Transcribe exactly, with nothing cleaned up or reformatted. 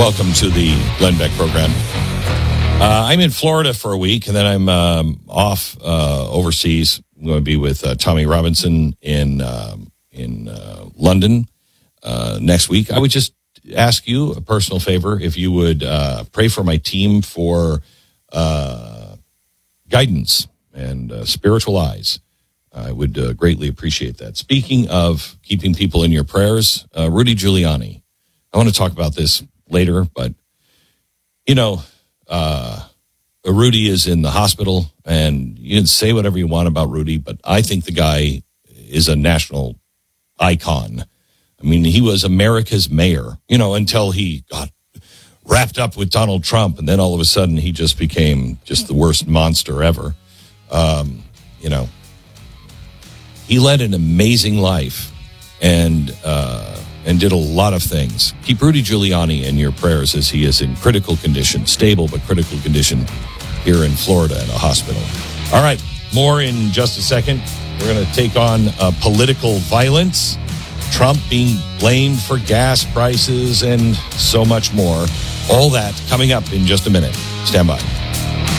Welcome to the Glenn Beck program. Uh, I'm in Florida for a week, and then I'm um, off uh, overseas. I'm going to be with uh, Tommy Robinson in um, in uh, London uh, next week. I would just ask you a personal favor if you would uh, pray for my team for uh, guidance and uh, spiritual eyes. I would uh, greatly appreciate that. Speaking of keeping people in your prayers, uh, Rudy Giuliani. I want to talk about this later, but, you know, uh, Rudy is in the hospital, and you can say whatever you want about Rudy, but I think the guy is a national icon. I mean, he was America's mayor, you know, until he got wrapped up with Donald Trump, and then all of a sudden he just became just the worst monster ever. Um, you know, he led an amazing life, and uh, and did a lot of things. Keep Rudy Giuliani in your prayers as he is in critical condition, stable but critical condition here in Florida at a hospital. All right, more in just a second. We're going to take on uh, political violence, Trump being blamed for gas prices, and so much more. All that coming up in just a minute. Stand by.